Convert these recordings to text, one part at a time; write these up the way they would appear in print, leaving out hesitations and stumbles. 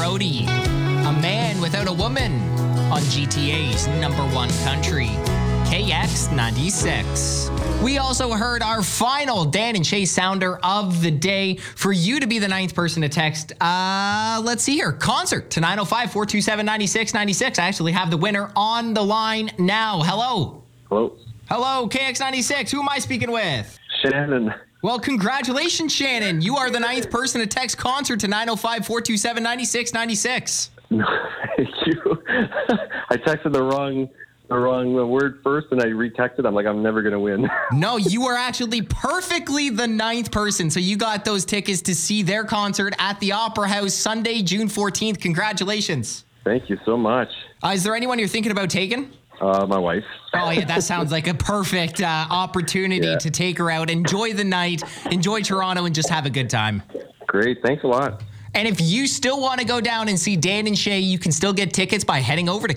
Coyote, A Man Without a Woman on GTA's number one country, KX96. We also heard our final Dan and Shay sounder of the day. For you to be the ninth person to text, let's see here. Concert to 905-427-9696. I actually have the winner on the line now. Hello. Hello. Hello, KX96. Who am I speaking with? Shannon. Well, congratulations, Shannon. You are the ninth person to text concert to 905-427-9696. No, thank you. I texted the wrong word first, and I retexted. I'm like, I'm never going to win. No, you are actually perfectly the ninth person. So you got those tickets to see their concert at the Opera House Sunday, June 14th. Congratulations. Thank you so much. Is there anyone you're thinking about taking? My wife. Oh, yeah, that sounds like a perfect opportunity to take her out. Enjoy the night, enjoy Toronto, and just have a good time. Great. Thanks a lot. And if you still want to go down and see Dan and Shay, you can still get tickets by heading over to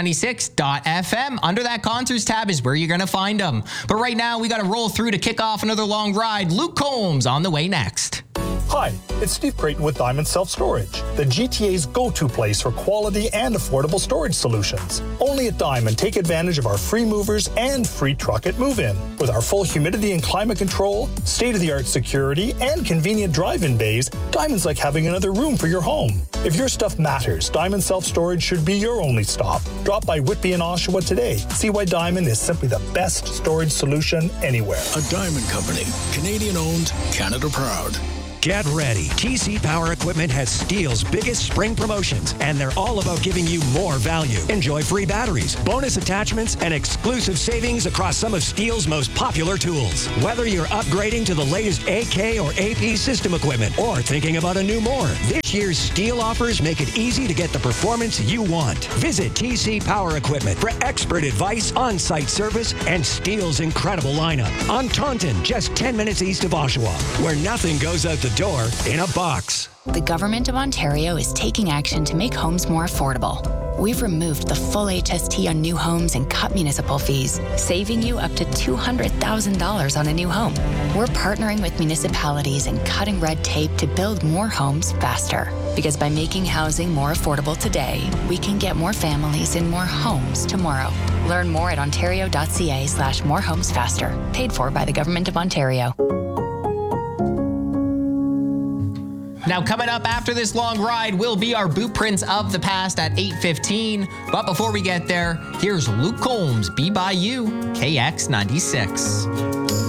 KX96.FM. Under that concerts tab is where you're going to find them. But right now, we got to roll through to kick off another long ride. Luke Combs on the way next. Hi, it's Steve Creighton with Diamond Self Storage, the GTA's go-to place for quality and affordable storage solutions. Only at Diamond, take advantage of our free movers and free truck at move-in. With our full humidity and climate control, state-of-the-art security, and convenient drive-in bays, Diamond's like having another room for your home. If your stuff matters, Diamond Self Storage should be your only stop. Drop by Whitby and Oshawa today. See why Diamond is simply the best storage solution anywhere. A Diamond Company, Canadian-owned, Canada proud. Get ready. TC Power Equipment has STIHL's biggest spring promotions, and they're all about giving you more value. Enjoy free batteries, bonus attachments, and exclusive savings across some of STIHL's most popular tools. Whether you're upgrading to the latest AK or AP system equipment or thinking about a new more, this year's STIHL offers make it easy to get the performance you want. Visit TC Power Equipment for expert advice, on-site service, and STIHL's incredible lineup. On Taunton, just 10 minutes east of Oshawa, where nothing goes out the door in a box. The Government of Ontario is taking action to make homes more affordable. We've removed the full HST on new homes and cut municipal fees, saving you up to $200,000 on a new home. We're partnering with municipalities and cutting red tape to build more homes faster. Because by making housing more affordable today, we can get more families in more homes tomorrow. Learn more at ontario.ca/morehomesfaster. Paid for by the Government of Ontario. Now, coming up after this long ride will be our boot prints of the past at 8:15. But before we get there, here's Luke Combs, Be By You, KX96.